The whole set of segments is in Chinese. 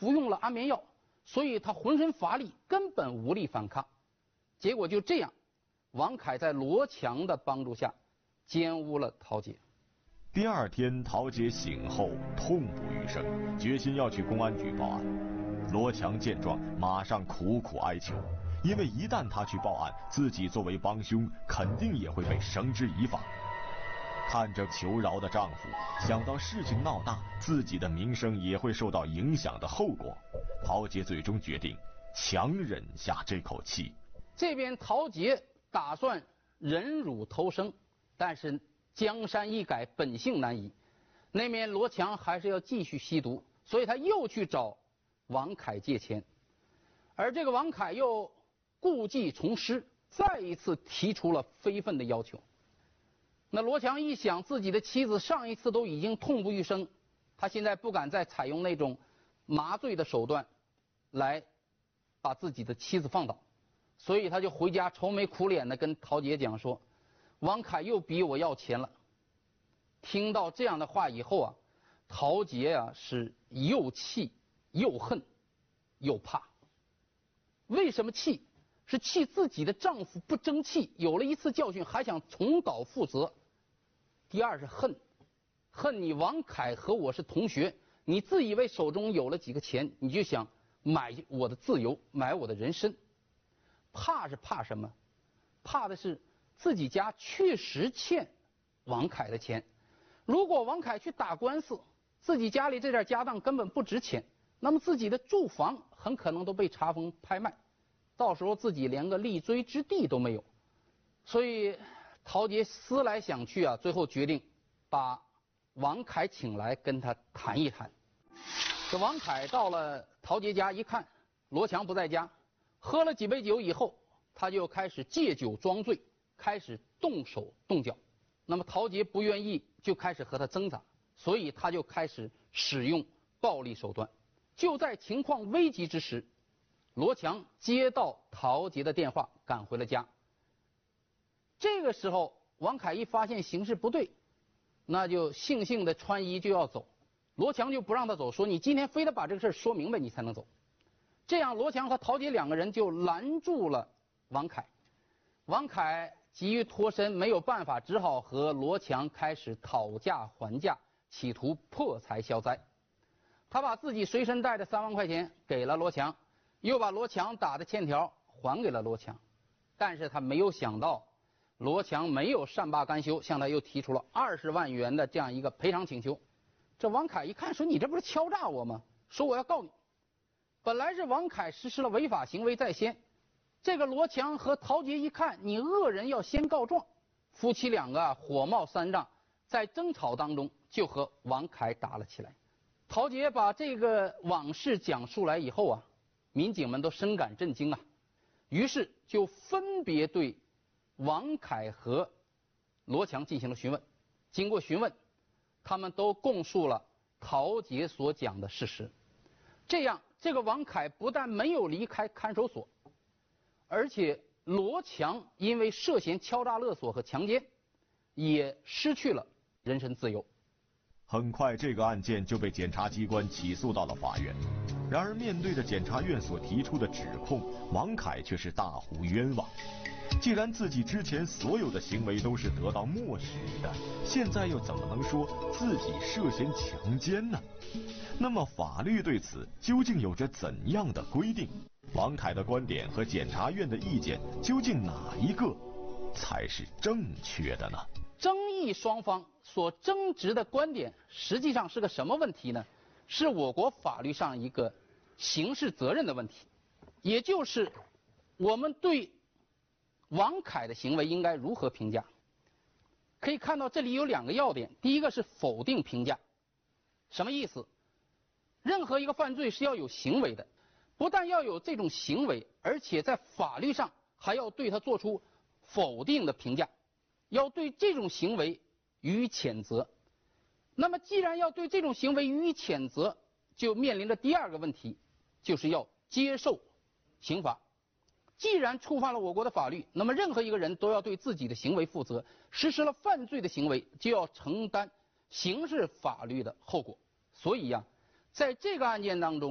服用了安眠药，所以他浑身乏力，根本无力反抗。结果就这样，王凯在罗强的帮助下奸污了陶杰。 第二天，陶杰醒后痛不欲生，决心要去公安局报案。罗强见状，马上苦苦哀求，因为一旦他去报案，自己作为帮凶，肯定也会被绳之以法。看着求饶的丈夫，想到事情闹大，自己的名声也会受到影响的后果，陶杰最终决定强忍下这口气。 这边陶杰打算忍辱偷生，但是江山易改，本性难移。那边罗强还是要继续吸毒，所以他又去找王凯借钱，而这个王凯又故技重施，再一次提出了非分的要求。那罗强一想，自己的妻子上一次都已经痛不欲生，他现在不敢再采用那种麻醉的手段来把自己的妻子放倒，所以他就回家愁眉苦脸的跟陶杰讲说，王凯又逼我要钱了。听到这样的话以后啊，陶杰啊是又气又恨又怕。为什么气？是气自己的丈夫不争气，有了一次教训还想重蹈覆辙。第二是恨，恨你王凯和我是同学，你自以为手中有了几个钱，你就想买我的自由，买我的人身。怕是怕什么？怕的是自己家确实欠王凯的钱，如果王凯去打官司，自己家里这点家当根本不值钱，那么自己的住房很可能都被查封拍卖，到时候自己连个立锥之地都没有。所以陶杰思来想去啊，最后决定把王凯请来跟他谈一谈。这王凯到了陶杰家一看，罗强不在家，喝了几杯酒以后，他就开始借酒装醉，开始动手动脚。那么陶杰不愿意，就开始和他挣扎，所以他就开始使用暴力手段。就在情况危急之时，罗强接到陶杰的电话，赶回了家。这个时候，王凯一发现形势不对，那就悻悻的穿衣就要走。罗强就不让他走，说你今天非得把这个事说明白，你才能走。这样，罗强和陶杰两个人就拦住了王凯。王凯急于脱身，没有办法，只好和罗强开始讨价还价，企图破财消灾。他把自己随身带的3万块钱给了罗强，又把罗强打的欠条还给了罗强。但是他没有想到，罗强没有善罢甘休，向他又提出了20万元的这样一个赔偿请求。这王凯一看说，你这不是敲诈我吗？说我要告你。本来是王凯实施了违法行为在先，这个罗强和陶杰一看你恶人要先告状，夫妻两个火冒三丈，在争吵当中就和王凯打了起来。陶杰把这个往事讲述来以后啊，民警们都深感震惊啊，于是就分别对王凯和罗强进行了询问。经过询问，他们都供述了陶杰所讲的事实。这样，这个王凯不但没有离开看守所，而且罗强因为涉嫌敲诈勒索和强奸，也失去了人身自由。 很快，这个案件就被检察机关起诉到了法院。然而，面对着检察院所提出的指控，王凯却是大呼冤枉。既然自己之前所有的行为都是得到默许的，现在又怎么能说自己涉嫌强奸呢？那么法律对此究竟有着怎样的规定？王凯的观点和检察院的意见究竟哪一个才是正确的呢？ 争议双方所争执的观点实际上是个什么问题呢？是我国法律上一个刑事责任的问题，也就是我们对王凯的行为应该如何评价。可以看到这里有2个要点，第一个是否定评价。什么意思？任何一个犯罪是要有行为的，不但要有这种行为，而且在法律上还要对他做出否定的评价，要对这种行为予以谴责。那么既然要对这种行为予以谴责，就面临着第2个问题，就是要接受刑罚。既然触犯了我国的法律，那么任何一个人都要对自己的行为负责，实施了犯罪的行为就要承担刑事法律的后果。所以在这个案件当中，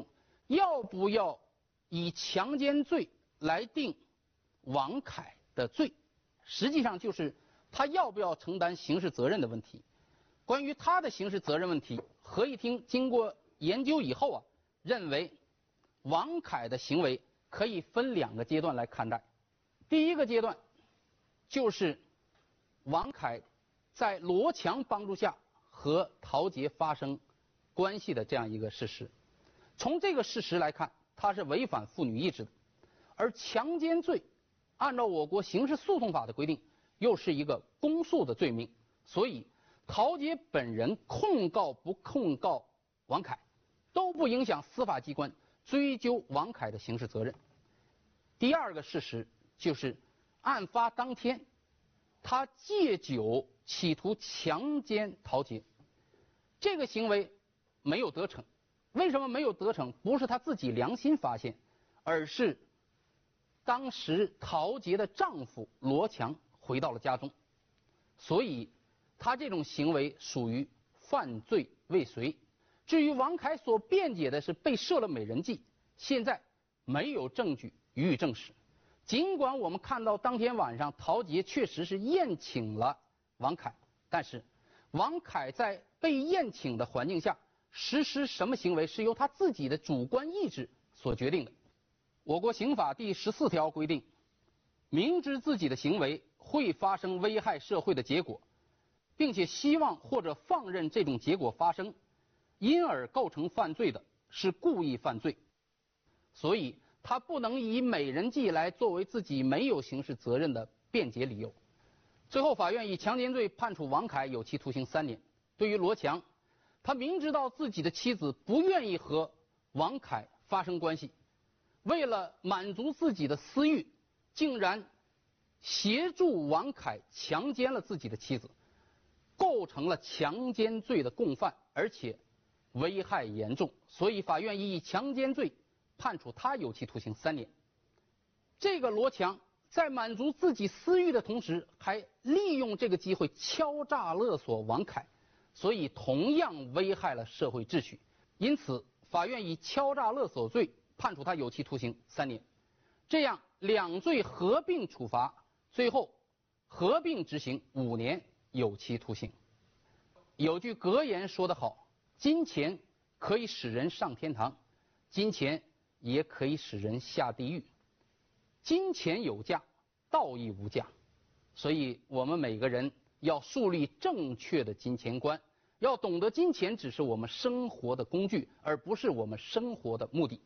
要不要以强奸罪来定王凯的罪，实际上就是他要不要承担刑事责任的问题。关于他的刑事责任问题，合议庭经过研究以后认为王凯的行为可以分2个阶段来看待。第一个阶段就是王凯在罗强帮助下和陶杰发生关系的这样一个事实。从这个事实来看，他是违反妇女意志的。而强奸罪按照我国刑事诉讼法的规定，又是一个公诉的罪名，所以陶杰本人控告不控告王凯，都不影响司法机关追究王凯的刑事责任。第二个事实就是案发当天，他借酒企图强奸陶杰，这个行为没有得逞。为什么没有得逞？不是他自己良心发现，而是当时陶杰的丈夫罗强回到了家中，所以他这种行为属于犯罪未遂。至于王凯所辩解的是被设了美人计，现在没有证据予以证实。尽管我们看到当天晚上陶杰确实是宴请了王凯，但是王凯在被宴请的环境下实施什么行为，是由他自己的主观意志所决定的。我国刑法第14条规定，明知自己的行为会发生危害社会的结果，并且希望或者放任这种结果发生，因而构成犯罪的，是故意犯罪。所以他不能以美人计来作为自己没有刑事责任的辩解理由。最后，法院以强奸罪判处王凯有期徒刑3年。对于罗强，他明知道自己的妻子不愿意和王凯发生关系，为了满足自己的私欲，竟然协助王凯强奸了自己的妻子，构成了强奸罪的共犯，而且危害严重，所以法院以强奸罪判处他有期徒刑3年。这个罗强在满足自己私欲的同时，还利用这个机会敲诈勒索王凯，所以同样危害了社会秩序。因此，法院以敲诈勒索罪判处他有期徒刑3年。这样2罪合并处罚，最后合并执行5年有期徒刑。有句格言说得好，金钱可以使人上天堂，金钱也可以使人下地狱。金钱有价，道义无价。所以我们每个人要树立正确的金钱观，要懂得金钱只是我们生活的工具，而不是我们生活的目的。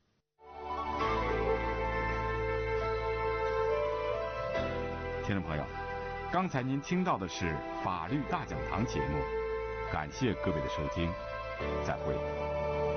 听众朋友，刚才您听到的是法律大讲堂节目，感谢各位的收听，再会。